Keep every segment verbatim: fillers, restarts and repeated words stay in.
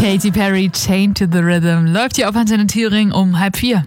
Katy Perry, Chained to the Rhythm, läuft hier auf Antenne Thüringen um halb vier.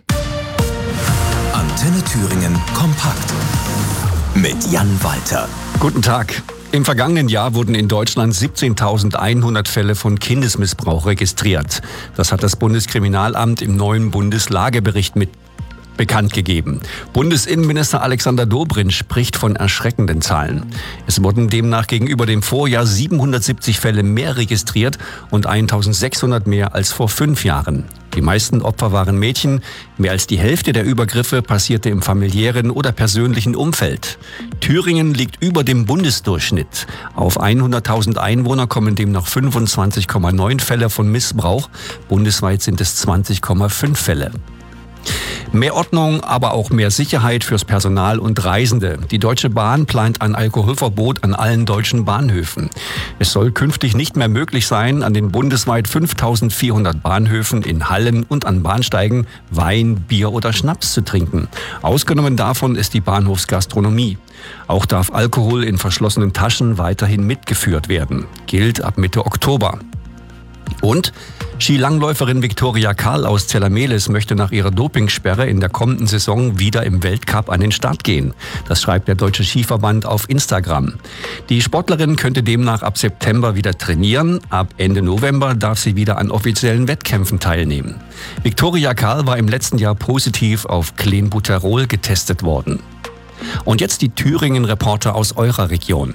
Antenne Thüringen kompakt mit Jan Walter. Guten Tag. Im vergangenen Jahr wurden in Deutschland siebzehntausendeinhundert Fälle von Kindesmissbrauch registriert. Das hat das Bundeskriminalamt im neuen Bundeslagebericht mit bekannt gegeben. Bundesinnenminister Alexander Dobrindt spricht von erschreckenden Zahlen. Es wurden demnach gegenüber dem Vorjahr siebenhundertsiebzig Fälle mehr registriert und eintausendsechshundert mehr als vor fünf Jahren. Die meisten Opfer waren Mädchen. Mehr als die Hälfte der Übergriffe passierte im familiären oder persönlichen Umfeld. Thüringen liegt über dem Bundesdurchschnitt. Auf hunderttausend Einwohner kommen demnach fünfundzwanzig Komma neun Fälle von Missbrauch. Bundesweit sind es zwanzig Komma fünf Fälle. Mehr Ordnung, aber auch mehr Sicherheit fürs Personal und Reisende. Die Deutsche Bahn plant ein Alkoholverbot an allen deutschen Bahnhöfen. Es soll künftig nicht mehr möglich sein, an den bundesweit fünftausendvierhundert Bahnhöfen in Hallen und an Bahnsteigen Wein, Bier oder Schnaps zu trinken. Ausgenommen davon ist die Bahnhofsgastronomie. Auch darf Alkohol in verschlossenen Taschen weiterhin mitgeführt werden. Gilt ab Mitte Oktober. Und Skilangläuferin Viktoria Karl aus Zella-Mehlis möchte nach ihrer Dopingsperre in der kommenden Saison wieder im Weltcup an den Start gehen. Das schreibt der Deutsche Skiverband auf Instagram. Die Sportlerin könnte demnach ab September wieder trainieren. Ab Ende November darf sie wieder an offiziellen Wettkämpfen teilnehmen. Viktoria Karl war im letzten Jahr positiv auf Clenbuterol getestet worden. Und jetzt die Thüringen-Reporter aus eurer Region.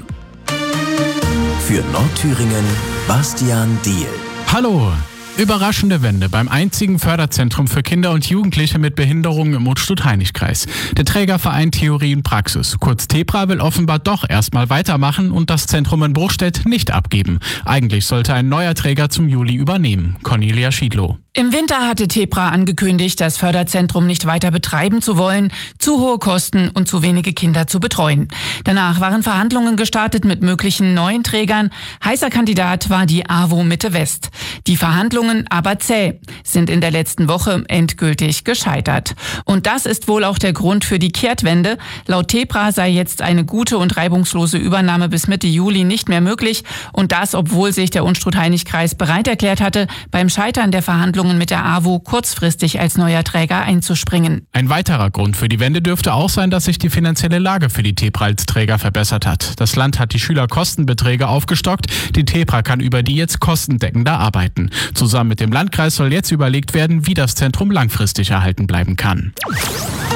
Für Nordthüringen Bastian Diehl. Hallo! Überraschende Wende beim einzigen Förderzentrum für Kinder und Jugendliche mit Behinderungen im Utz-Stutt-Heinig-Kreis. Der Trägerverein Theorie und Praxis, kurz TEPRA, will offenbar doch erstmal weitermachen und das Zentrum in Bruchstedt nicht abgeben. Eigentlich sollte ein neuer Träger zum Juli übernehmen. Cornelia Schiedlow. Im Winter hatte TEPRA angekündigt, das Förderzentrum nicht weiter betreiben zu wollen, zu hohe Kosten und zu wenige Kinder zu betreuen. Danach waren Verhandlungen gestartet mit möglichen neuen Trägern. Heißer Kandidat war die AWO Mitte West. Die Verhandlungen, aber zäh, sind in der letzten Woche endgültig gescheitert. Und das ist wohl auch der Grund für die Kehrtwende. Laut TEPRA sei jetzt eine gute und reibungslose Übernahme bis Mitte Juli nicht mehr möglich. Und das, obwohl sich der Unstrut-Heinig-Kreis bereit erklärt hatte, beim Scheitern der Verhandlungen mit der AWO kurzfristig als neuer Träger einzuspringen. Ein weiterer Grund für die Wende dürfte auch sein, dass sich die finanzielle Lage für die TEPRA als Träger verbessert hat. Das Land hat die Schülerkostenbeträge aufgestockt. Die TEPRA kann über die jetzt kostendeckender arbeiten. Zusammen mit dem Landkreis soll jetzt überlegt werden, wie das Zentrum langfristig erhalten bleiben kann.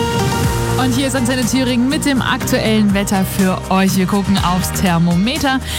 Und hier ist Antenne Thüringen mit dem aktuellen Wetter für euch. Wir gucken aufs Thermometer.